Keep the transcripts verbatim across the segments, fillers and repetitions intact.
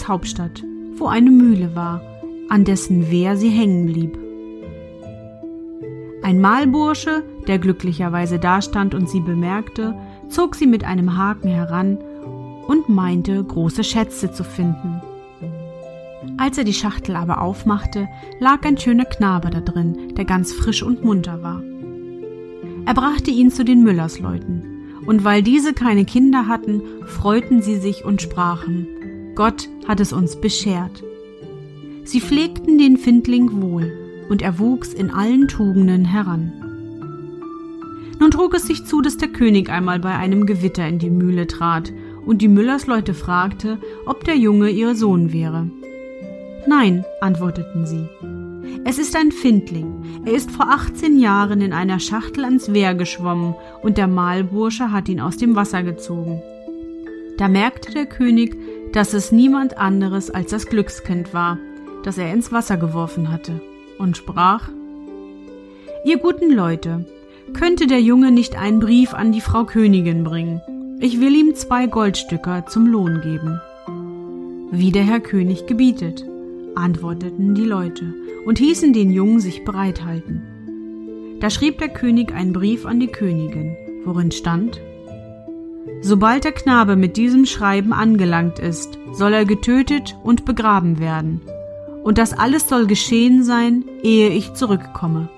Königs Hauptstadt, wo eine Mühle war, an dessen Wehr sie hängen blieb. Ein Mahlbursche, der glücklicherweise dastand und sie bemerkte, zog sie mit einem Haken heran und meinte, große Schätze zu finden. Als er die Schachtel aber aufmachte, lag ein schöner Knabe da drin, der ganz frisch und munter war. Er brachte ihn zu den Müllersleuten, und weil diese keine Kinder hatten, freuten sie sich und sprachen, Gott hat es uns beschert. Sie pflegten den Findling wohl, und er wuchs in allen Tugenden heran. Nun trug es sich zu, dass der König einmal bei einem Gewitter in die Mühle trat, und die Müllersleute fragte, ob der Junge ihr Sohn wäre. Nein, antworteten sie. Es ist ein Findling. Er ist vor achtzehn Jahren in einer Schachtel ans Wehr geschwommen und der Mahlbursche hat ihn aus dem Wasser gezogen. Da merkte der König, dass es niemand anderes als das Glückskind war, das er ins Wasser geworfen hatte, und sprach: Ihr guten Leute, könnte der Junge nicht einen Brief an die Frau Königin bringen? Ich will ihm zwei Goldstücker zum Lohn geben. Wie der Herr König gebietet, antworteten die Leute und hießen den Jungen sich bereithalten. Da schrieb der König einen Brief an die Königin, worin stand: Sobald der Knabe mit diesem Schreiben angelangt ist, soll er getötet und begraben werden, und das alles soll geschehen sein, ehe ich zurückkomme.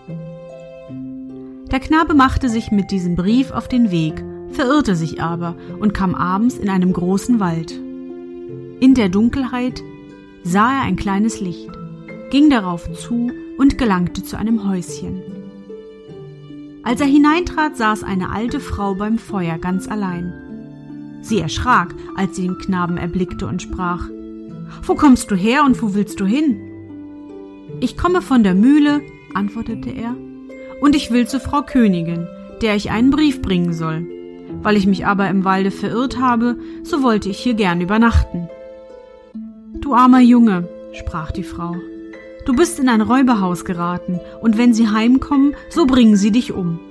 Der Knabe machte sich mit diesem Brief auf den Weg, verirrte sich aber und kam abends in einem großen Wald. In der Dunkelheit sah er ein kleines Licht, ging darauf zu und gelangte zu einem Häuschen. Als er hineintrat, saß eine alte Frau beim Feuer ganz allein. Sie erschrak, als sie den Knaben erblickte und sprach: »Wo kommst du her und wo willst du hin?« »Ich komme von der Mühle«, antwortete er, »und ich will zur Frau Königin, der ich einen Brief bringen soll. Weil ich mich aber im Walde verirrt habe, so wollte ich hier gern übernachten.« »Du armer Junge«, sprach die Frau, »du bist in ein Räuberhaus geraten, und wenn sie heimkommen, so bringen sie dich um.«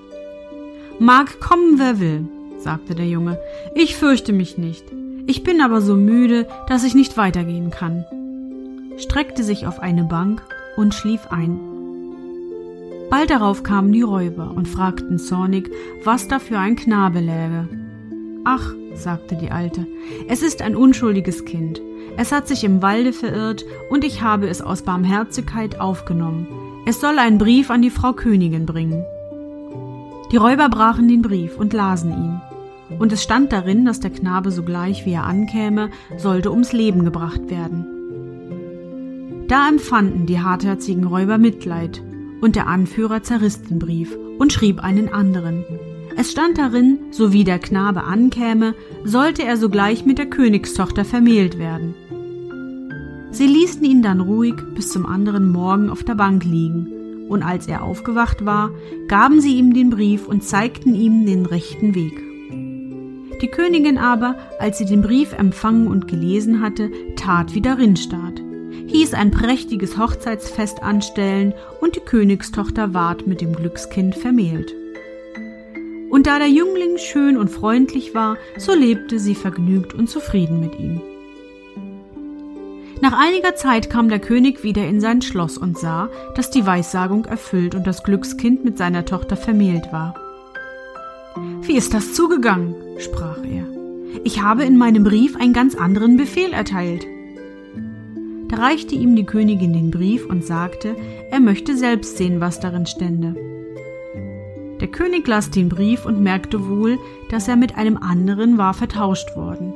»Mag kommen, wer will«, sagte der Junge, »ich fürchte mich nicht. Ich bin aber so müde, dass ich nicht weitergehen kann«, streckte sich auf eine Bank und schlief ein. Bald darauf kamen die Räuber und fragten zornig, was da für ein Knabe läge. »Ach«, sagte die Alte, »es ist ein unschuldiges Kind. Es hat sich im Walde verirrt, und ich habe es aus Barmherzigkeit aufgenommen. Es soll einen Brief an die Frau Königin bringen.« Die Räuber brachen den Brief und lasen ihn. Und es stand darin, dass der Knabe sogleich, wie er ankäme, sollte ums Leben gebracht werden. Da empfanden die hartherzigen Räuber Mitleid, und der Anführer zerriss den Brief und schrieb einen anderen. Es stand darin, so wie der Knabe ankäme, sollte er sogleich mit der Königstochter vermählt werden. Sie ließen ihn dann ruhig bis zum anderen Morgen auf der Bank liegen, und als er aufgewacht war, gaben sie ihm den Brief und zeigten ihm den rechten Weg. Die Königin aber, als sie den Brief empfangen und gelesen hatte, tat wie darin stand, hieß ein prächtiges Hochzeitsfest anstellen, und die Königstochter ward mit dem Glückskind vermählt. Und da der Jüngling schön und freundlich war, so lebte sie vergnügt und zufrieden mit ihm. Nach einiger Zeit kam der König wieder in sein Schloss und sah, dass die Weissagung erfüllt und das Glückskind mit seiner Tochter vermählt war. »Wie ist das zugegangen?«, sprach er. »Ich habe in meinem Brief einen ganz anderen Befehl erteilt.« Da reichte ihm die Königin den Brief und sagte, er möchte selbst sehen, was darin stände. Der König las den Brief und merkte wohl, dass er mit einem anderen war vertauscht worden.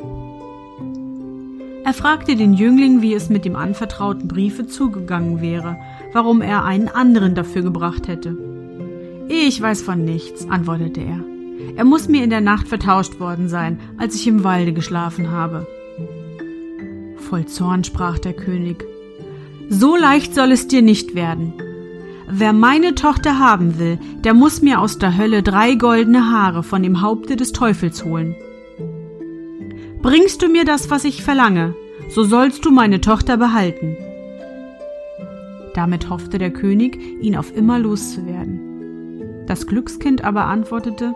Er fragte den Jüngling, wie es mit dem anvertrauten Briefe zugegangen wäre, warum er einen anderen dafür gebracht hätte. »Ich weiß von nichts«, antwortete er. »Er muss mir in der Nacht vertauscht worden sein, als ich im Walde geschlafen habe.« Voll Zorn sprach der König: »So leicht soll es dir nicht werden. Wer meine Tochter haben will, der muss mir aus der Hölle drei goldene Haare von dem Haupte des Teufels holen. Bringst du mir das, was ich verlange, so sollst du meine Tochter behalten.« Damit hoffte der König, ihn auf immer loszuwerden. Das Glückskind aber antwortete: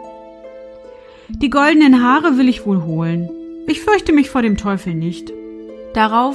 »Die goldenen Haare will ich wohl holen. Ich fürchte mich vor dem Teufel nicht.« Darauf